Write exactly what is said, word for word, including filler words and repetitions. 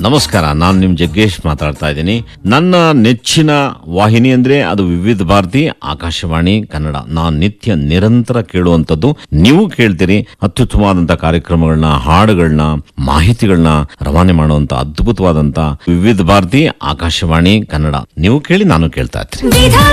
ನಮಸ್ಕಾರ, ನಾನು ನಿಮ್ ಜಗ್ಗೇಶ್ ಮಾತಾಡ್ತಾ ಇದ್ದೀನಿ. ನನ್ನ ನೆಚ್ಚಿನ ವಾಹಿನಿ ಅಂದ್ರೆ ಅದು ವಿವಿಧ ಭಾರತಿ ಆಕಾಶವಾಣಿ ಕನ್ನಡ. ನಾನು ನಿತ್ಯ ನಿರಂತರ ಕೇಳುವಂತದ್ದು, ನೀವು ಕೇಳ್ತೀರಿ. ಅತ್ಯುತ್ತಮವಾದಂತ ಕಾರ್ಯಕ್ರಮಗಳನ್ನ, ಹಾಡುಗಳನ್ನ, ಮಾಹಿತಿಗಳನ್ನ ರವಾನೆ ಮಾಡುವಂತ ಅದ್ಭುತವಾದಂತ ವಿವಿಧ ಭಾರತಿ ಆಕಾಶವಾಣಿ ಕನ್ನಡ. ನೀವು ಕೇಳಿ, ನಾನು ಕೇಳ್ತಾ ಇರ್ತೀನಿ.